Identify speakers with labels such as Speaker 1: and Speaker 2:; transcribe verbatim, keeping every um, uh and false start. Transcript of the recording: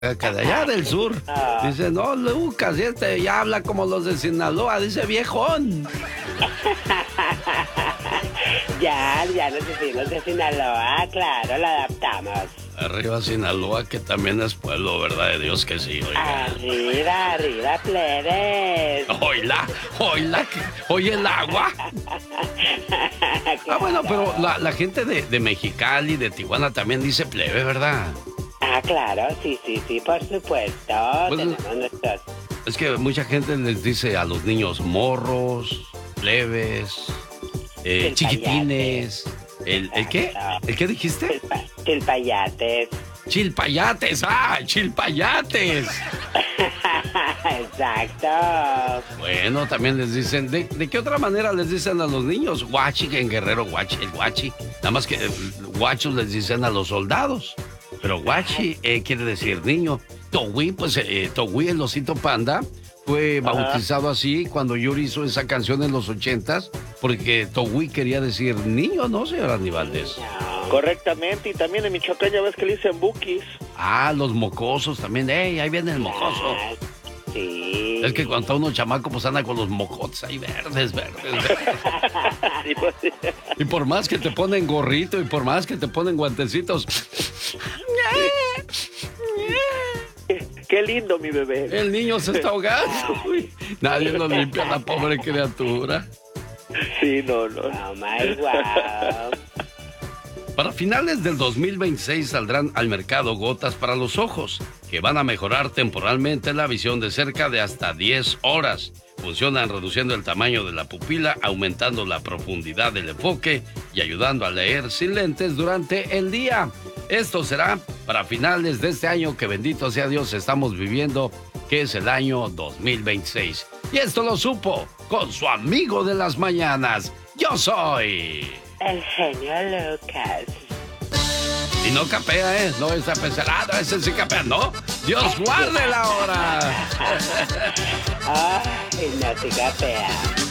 Speaker 1: Que de allá del sur.
Speaker 2: Ah.
Speaker 1: Dice, no, Lucas, este ya habla como los de Sinaloa, dice viejón.
Speaker 2: Ya, ya nos decimos de Sinaloa, claro, la adaptamos.
Speaker 1: Arriba Sinaloa, que también es pueblo, ¿verdad? De Dios que sí, oiga.
Speaker 2: Arriba, arriba, plebes.
Speaker 1: Oila, oila, hoy el agua. Ah, bueno, pero la, la gente de, de Mexicali, de Tijuana también dice plebe, ¿verdad?
Speaker 2: Ah, claro, sí, sí, sí, por supuesto.
Speaker 1: Pues,
Speaker 2: tenemos nuestros...
Speaker 1: Es que mucha gente les dice a los niños morros, plebes, eh, chiquitines. El, ¿El qué? ¿El qué dijiste?
Speaker 2: Chilpa, chilpayates.
Speaker 1: Chilpayates, ah, chilpayates.
Speaker 2: Exacto.
Speaker 1: Bueno, también les dicen, ¿de, ¿de qué otra manera les dicen a los niños? Guachi, en Guerrero, guachi, el guachi. Nada más que eh, guachos les dicen a los soldados. Pero guachi eh, quiere decir niño. Togui, pues eh, Togui, el osito panda, fue bautizado Ajá. así cuando Yuri hizo esa canción en los ochentas, porque Togui quería decir niño, ¿no, señor Aníbaldez?
Speaker 3: Correctamente, y también en Michoacán ya ves que le dicen bukis.
Speaker 1: Ah, los mocosos también, ¡ey, ahí viene el mocoso!
Speaker 2: Sí.
Speaker 1: Es que cuando está uno chamaco, pues anda con los mocotes ahí verdes, verdes. verdes.
Speaker 3: Sí, pues, sí.
Speaker 1: Y por más que te ponen gorrito y por más que te ponen guantecitos.
Speaker 3: Qué lindo, mi bebé.
Speaker 1: El niño se está ahogando. Uy, nadie lo limpia a la pobre criatura.
Speaker 3: Sí, no, no.
Speaker 2: Oh my wow.
Speaker 1: Para finales del dos mil veintiséis saldrán al mercado gotas para los ojos, que van a mejorar temporalmente la visión de cerca de hasta diez horas. Funcionan reduciendo el tamaño de la pupila, aumentando la profundidad del enfoque y ayudando a leer sin lentes durante el día. Esto será para finales de este año que, bendito sea Dios, estamos viviendo, que es el año dos mil veintiséis. Y esto lo supo con su amigo de las mañanas. Yo soy...
Speaker 2: El genio Lucas.
Speaker 1: Y no capea, ¿eh? No está pecelado, ese sí capea, ¿no? Dios guarde la hora.
Speaker 2: Ay, no se capea.